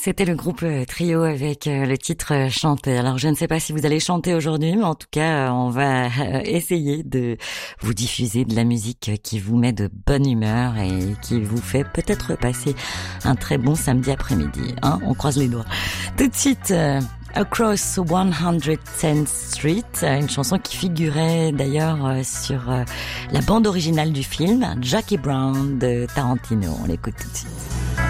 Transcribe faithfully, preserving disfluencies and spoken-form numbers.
C'était le groupe Trio avec le titre Chanter. Alors je ne sais pas si vous allez chanter aujourd'hui, mais en tout cas on va essayer de vous diffuser de la musique qui vous met de bonne humeur et qui vous fait peut-être passer un très bon samedi après-midi. Hein, on croise les doigts. Tout de suite, Across cent dixième Street, une chanson qui figurait d'ailleurs sur la bande originale du film Jackie Brown de Tarantino. On l'écoute tout de suite.